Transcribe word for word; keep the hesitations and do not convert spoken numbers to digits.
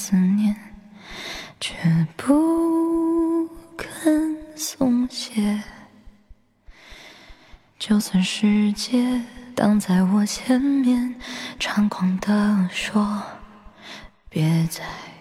思念，却不肯松懈。就算世界挡在我前面，猖狂地说别再